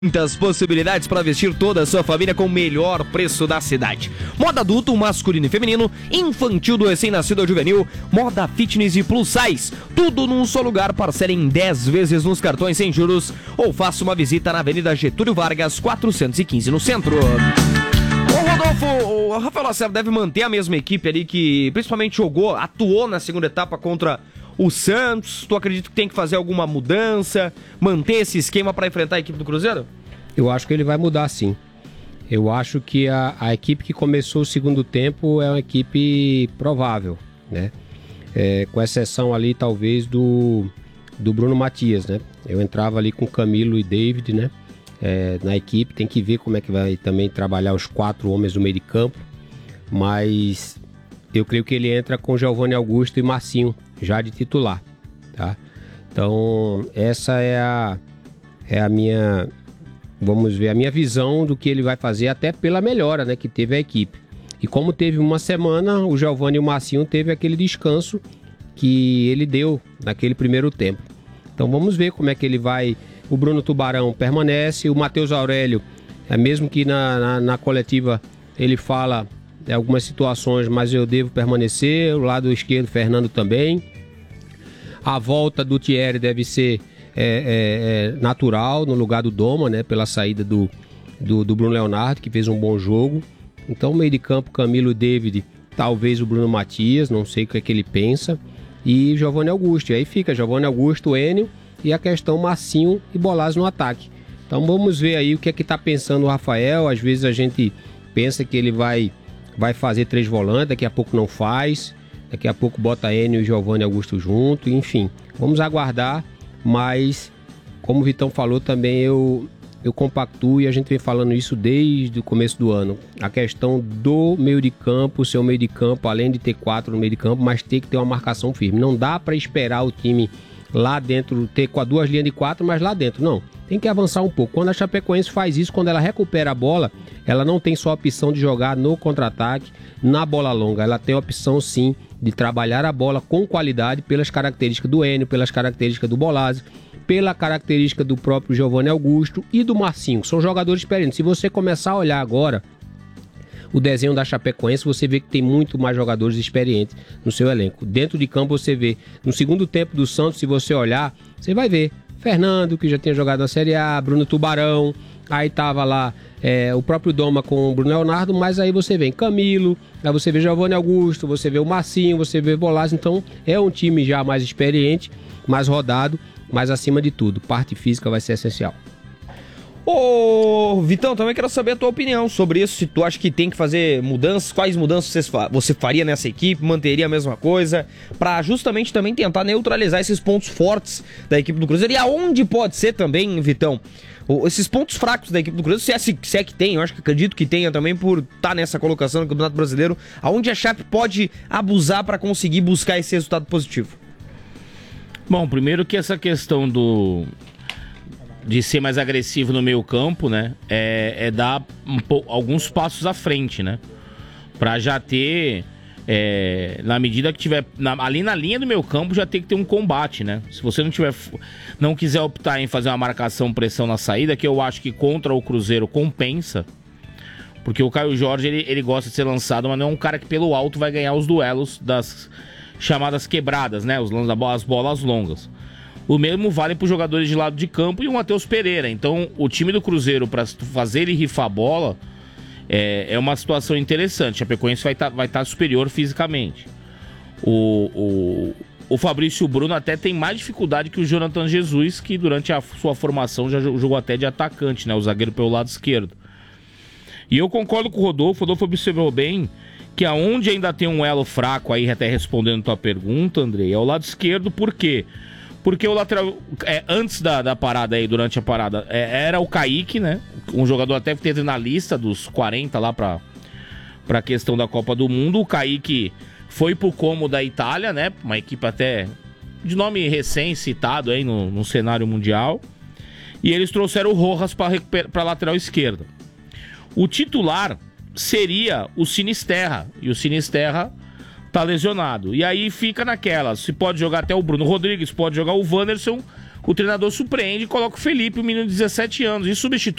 Muitas possibilidades para vestir toda a sua família com o melhor preço da cidade. Moda adulto, masculino e feminino, infantil do recém-nascido ao juvenil, moda fitness e plus size. Tudo num só lugar, parcela em 10 vezes nos cartões sem juros ou faça uma visita na Avenida Getúlio Vargas, 415 no centro. Ô Rodolfo, o Rafael Lacerda deve manter a mesma equipe ali que principalmente atuou na segunda etapa contra o Santos. Tu acredita que tem que fazer alguma mudança, manter esse esquema para enfrentar a equipe do Cruzeiro? Eu acho que ele vai mudar, sim. Eu acho que a equipe que começou o segundo tempo é uma equipe provável, né? Com exceção ali, talvez, do Bruno Matias, né? Eu entrava ali com Camilo e David, né? Na equipe, tem que ver como é que vai também trabalhar os 4 homens do meio de campo. Mas eu creio que ele entra com Giovanni Augusto e Marcinho, já de titular, tá? Então, essa é a minha, vamos ver, a minha visão do que ele vai fazer, até pela melhora, né, que teve a equipe. E como teve uma semana, o Giovanni e o Marcinho teve aquele descanso que ele deu naquele primeiro tempo. Então, vamos ver como é que ele vai. O Bruno Tubarão permanece, o Matheus Aurélio, mesmo que na coletiva ele fala algumas situações, mas eu devo permanecer. O lado esquerdo, Fernando também. A volta do Thierry deve ser natural no lugar do Doma, né? Pela saída do Bruno Leonardo, que fez um bom jogo. Então, meio de campo, Camilo e David, talvez o Bruno Matias, não sei o que é que ele pensa. E Giovanni Augusto. E aí fica Giovanni Augusto, Enio e a questão Marcinho e Bolazzi no ataque. Então vamos ver aí o que é que tá pensando o Rafael. Às vezes a gente pensa que ele vai fazer 3 volantes, daqui a pouco não faz. Daqui a pouco bota Enio e Giovanni Augusto junto, enfim. Vamos aguardar, mas como o Vitão falou também, eu compactuo, e a gente vem falando isso desde o começo do ano. A questão do meio de campo, seu meio de campo, além de ter 4 no meio de campo, mas tem que ter uma marcação firme. Não dá para esperar o time lá dentro, ter com 2 linhas de 4, mas lá dentro, não. Tem que avançar um pouco. Quando a Chapecoense faz isso, quando ela recupera a bola, ela não tem só a opção de jogar no contra-ataque, na bola longa. Ela tem a opção, sim, de trabalhar a bola com qualidade pelas características do Enio, pelas características do Bolazzi, pela característica do próprio Giovanni Augusto e do Marcinho. São jogadores experientes. Se você começar a olhar agora o desenho da Chapecoense, você vê que tem muito mais jogadores experientes no seu elenco. Dentro de campo você vê, no segundo tempo do Santos, se você olhar, você vai ver Fernando, que já tinha jogado na Série A, Bruno Tubarão, aí tava lá o próprio Doma com o Bruno Leonardo, mas aí você vê Camilo, aí você vê Giovanni Augusto, você vê o Marcinho, você vê Bolazzi. Então é um time já mais experiente, mais rodado, mas acima de tudo, parte física vai ser essencial. Ô, Vitão, também quero saber a tua opinião sobre isso. Se tu acha que tem que fazer mudanças, quais mudanças você faria nessa equipe, manteria a mesma coisa, pra justamente também tentar neutralizar esses pontos fortes da equipe do Cruzeiro. E aonde pode ser também, Vitão, esses pontos fracos da equipe do Cruzeiro, se é que tem, eu acredito que tenha também por estar nessa colocação no Campeonato Brasileiro, aonde a Chape pode abusar pra conseguir buscar esse resultado positivo? Bom, primeiro que essa questão de ser mais agressivo no meio campo, né, dar alguns passos à frente, né, pra já ter, na medida que tiver, ali na linha do meio campo, já tem que ter um combate, né. Se você não quiser optar em fazer uma marcação, pressão na saída, que eu acho que contra o Cruzeiro compensa, porque o Caio Jorge, ele gosta de ser lançado, mas não é um cara que pelo alto vai ganhar os duelos das chamadas quebradas, né, as bolas longas. O mesmo vale para os jogadores de lado de campo e o Matheus Pereira. Então, o time do Cruzeiro, para fazer ele rifar a bola, é uma situação interessante. A Chapecoense vai tá superior fisicamente. O Fabrício Bruno até tem mais dificuldade que o Jonathan Jesus, que durante a sua formação já jogou até de atacante, né? O zagueiro pelo lado esquerdo. E eu concordo com o Rodolfo. O Rodolfo observou bem que aonde ainda tem um elo fraco, aí até respondendo tua pergunta, Andrei, é o lado esquerdo. Por quê? Porque o lateral, antes da parada aí, durante a parada, era o Kaique, né? Um jogador até que teve na lista dos 40 lá pra questão da Copa do Mundo. O Kaique foi pro Como da Itália, né? Uma equipe até de nome recém-citado aí no cenário mundial. E eles trouxeram o Rojas pra lateral esquerda. O titular seria o Sinisterra. E o Sinisterra tá lesionado. E aí fica naquela, se pode jogar até o Bruno Rodrigues, pode jogar o Wanderson o treinador surpreende e coloca o Felipe, um menino de 17 anos, e substitui